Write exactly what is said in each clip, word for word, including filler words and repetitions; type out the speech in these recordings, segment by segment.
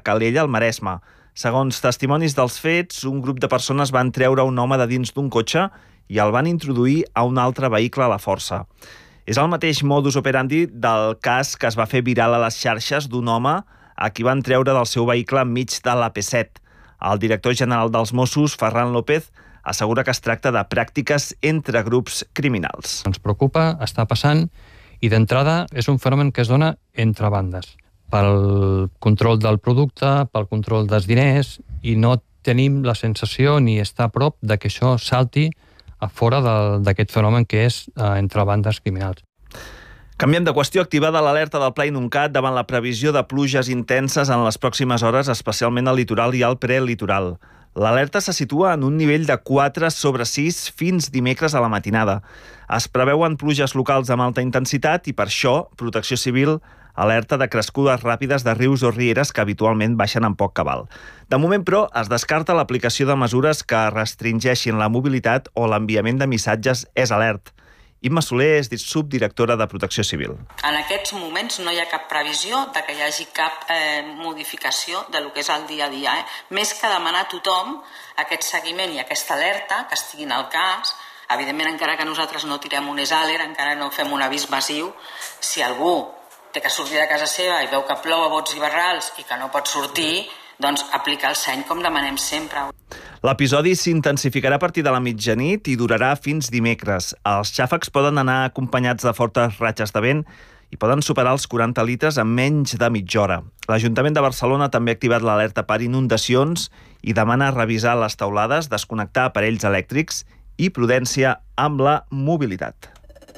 Calella, al Maresme. Segons testimonis dels fets, un grup de persones van treure un home de dins d'un cotxe i el van introduir a un altre vehicle a la força. És el mateix modus operandi del cas que es va fer viral a les xarxes d'un home a qui van treure del seu vehicle enmig de l'A P set. El director general dels Mossos, Ferran López, assegura que es tracta de pràctiques entre grups criminals. Ens preocupa, està passant, i d'entrada és un fenomen que es dona entre bandes, pel control del producte, pel control dels diners, i no tenim la sensació ni estar a prop de que això salti a fora d'aquest fenomen que és eh, entre bandes criminals. Canviem de qüestió. Activada l'alerta del Pla Inuncat davant la previsió de pluges intenses en les pròximes hores, especialment al litoral i al prelitoral. L'alerta se situa en un nivell de quatre sobre sis fins dimecres a la matinada. Es preveuen pluges locals amb alta intensitat i per això Protecció Civil alerta de crescudes ràpides de rius o rieres que habitualment baixen amb poc cabal. De moment, però, es descarta l'aplicació de mesures que restringeixin la mobilitat o l'enviament de missatges és alert. Imma Soler és subdirectora de Protecció Civil. En aquests moments no hi ha cap previsió de que hi hagi cap eh, modificació de lo que és el dia a dia. Eh? Més que demanar a tothom aquest seguiment i aquesta alerta, que estiguin al cas. Evidentment, encara que nosaltres no tirem un esàler, encara no fem un avís massiu, si algú té que sortir de casa seva i veu que plou a bots i barrals i que no pot sortir, doncs aplicar el seny com demanem sempre. L'episodi s'intensificarà a partir de la mitjanit i durarà fins dimecres. Els xàfecs poden anar acompanyats de fortes ratxes de vent i poden superar els quaranta litres en menys de mitja hora. L'Ajuntament de Barcelona també ha activat l'alerta per inundacions i demana revisar les teulades, desconnectar aparells elèctrics i prudència amb la mobilitat.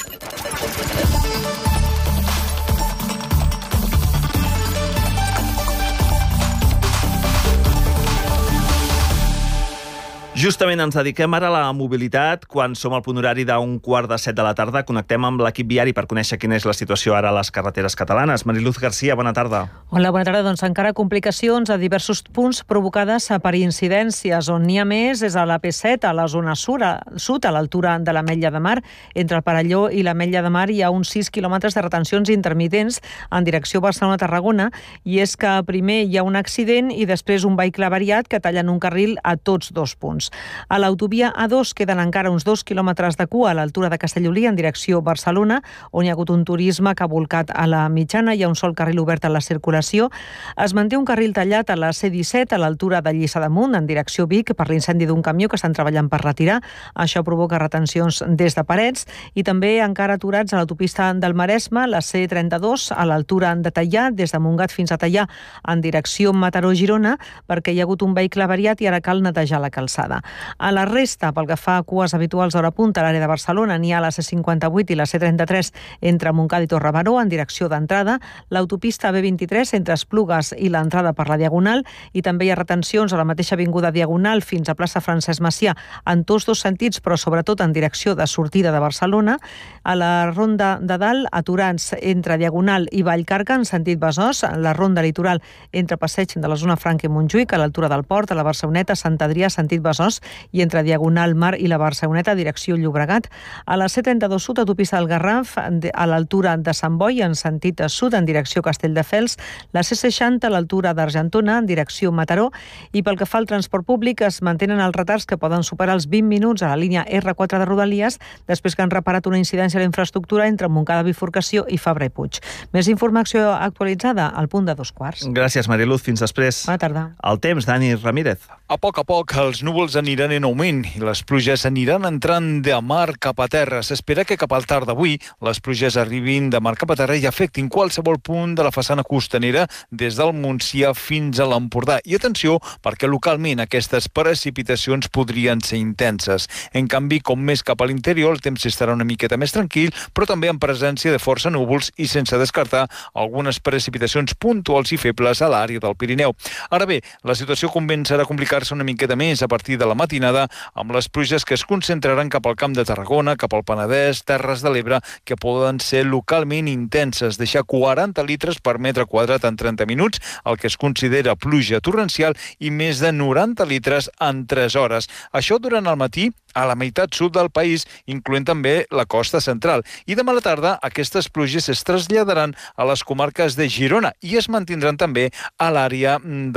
Justament ens dediquem ara a la mobilitat. Quan som al punt horari d'un quart de set de la tarda, connectem amb l'equip viari per conèixer quina és la situació ara a les carreteres catalanes. Mariluz Garcia, bona tarda. Hola, bona tarda. Doncs encara complicacions a diversos punts provocades per incidències. On n'hi ha més és a l'A P set, a la zona sud, a l'altura de l'Ametlla de Mar. Entre el Perelló i l'Ametlla de Mar hi ha uns sis quilòmetres de retencions intermitents en direcció Barcelona-Tarragona, i és que primer hi ha un accident i després un vehicle avariat que tallen un carril a tots dos punts. A l'autovia A dos queden encara uns dos quilòmetres de cua a l'altura de Castellolí en direcció Barcelona, on hi ha hagut un turisme que ha volcat a la mitjana. Hi ha un sol carril obert a la circulació. Es manté un carril tallat a la C disset a l'altura de Lliçà d'Amunt en direcció Vic per l'incendi d'un camió que estan treballant per retirar. Això provoca retencions des de Parets i també encara aturats a l'autopista del Maresme, la C trenta-dos a l'altura de Teià, des de Montgat fins a Teià en direcció Mataró-Girona, perquè hi ha hagut un vehicle avariat i ara cal netejar la calçada. A la resta, pel que fa a cues habituals d'hora punta a l'àrea de Barcelona, n'hi ha la C cinquanta-vuit i la C trenta-tres entre Montcada i Torrebaró en direcció d'entrada, l'autopista B vint-i-tres entre Esplugues i l'entrada per la Diagonal, i també hi ha retencions a la mateixa avinguda Diagonal fins a plaça Francesc Macià en tots dos sentits, però sobretot en direcció de sortida de Barcelona. A la Ronda de Dalt, aturats entre Diagonal i Vallcarca en sentit Besòs, la Ronda Litoral entre Passeig de la zona Franca i Montjuïc, a l'altura del Port, a la Barceloneta, Sant Adrià, sentit Besòs, i entre Diagonal Mar i la Barceloneta, direcció Llobregat. A la C trenta-dos sud, autopista del Garraf, a l'altura de Sant Boi, en sentit sud, en direcció Castelldefels, la C seixanta a l'altura d'Argentona, en direcció Mataró, i pel que fa al transport públic es mantenen els retards que poden superar els vint minuts a la línia erre quatre de Rodalies, després que han reparat una incidència a la infraestructura entre Montcada Bifurcació i Fabra i Puig. Més informació actualitzada al punt de dos quarts. Gràcies, Mariluz. Fins després. Bona tarda. El temps, Dani Ramírez. A poc a poc els núvols aniran en augment i les pluges aniran entrant de mar cap a terra. S'espera que cap al tard d'avui les pluges arribin de mar cap a terra i afectin qualsevol punt de la façana costanera des del Montsià fins a l'Empordà. I atenció, perquè localment aquestes precipitacions podrien ser intenses. En canvi, com més cap a l'interior, el temps estarà una miqueta més tranquil, però també en presència de força núvols i sense descartar algunes precipitacions puntuals i febles a l'àrea del Pirineu. Ara bé, la situació començarà a complicar-se una miqueta més a partir de la matinada, amb les pluges que es concentraran cap al Camp de Tarragona, cap al Penedès, Terres de l'Ebre, que poden ser localment intenses, deixar quaranta litres per metre quadrat en trenta minuts, el que es considera pluja torrencial, i més de noranta litres en tres hores. Això durant el matí a la meitat sud del país, incloent també la costa central. I demà a la tarda aquestes pluges es traslladaran a les comarques de Girona i es mantindran també a l'àrea de